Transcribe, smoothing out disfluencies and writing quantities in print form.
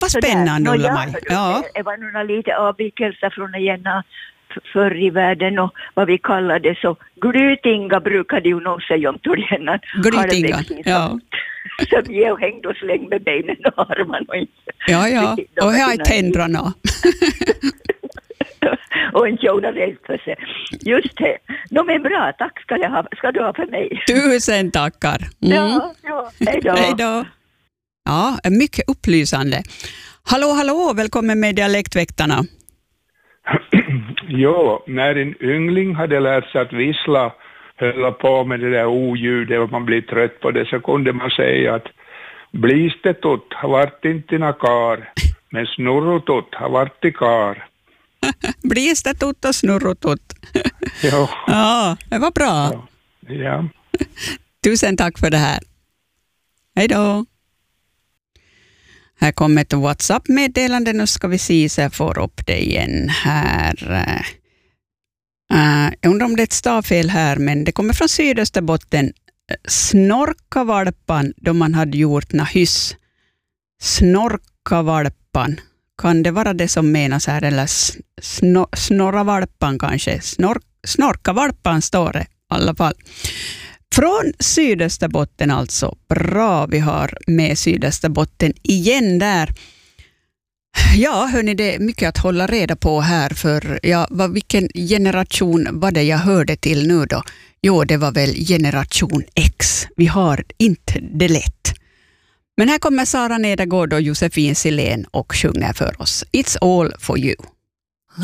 Vad spännande, Ulla-Maj. Ja. Det var några lite avvikelser från igen förr i världen och vad vi kallar det så. Glytinga brukade ju nog säga om Torgena. Glytinga, ja. Så vi är hängd och slängd med benen och armarna. Ja. Och här är tändrarna. Och en tjona rädd för sig. Just det. Men bra, tack ska du ha för mig. Tusen tackar. Ja, hej då. Ja, mycket upplysande. Hallå, välkommen med Dialektväktarna. Jo, när en yngling hade lärt sig att vissla, höll på med det där oljudet och man blir trött på det, så kunde man säga att blistetut har varit inte na kar, men snurrotut har varit i kar. Blistetut och snurrotut. Jo. Ja, det var bra. Ja. Tusen tack för det här. Hej då. Här kommer ett WhatsApp-meddelande. Nu ska vi se så jag får upp det igen här. Jag undrar om det är ett stavfel här, men det kommer från Sydösterbotten. Snorkavalpan då man hade gjort hyss. Snorkavalpan. Kan det vara det som menas här? Eller snorravalpan kanske? Snorkavalpan står det i alla fall. Från Sydösterbotten alltså. Bra, vi har med Sydösterbotten igen där. Ja, hörni, det är mycket att hålla reda på här för vilken generation var det jag hörde till nu då? Jo, det var väl generation X. Vi har inte det lätt. Men här kommer Sara Nedergård och Josefin Silén och sjunger för oss. It's all for you.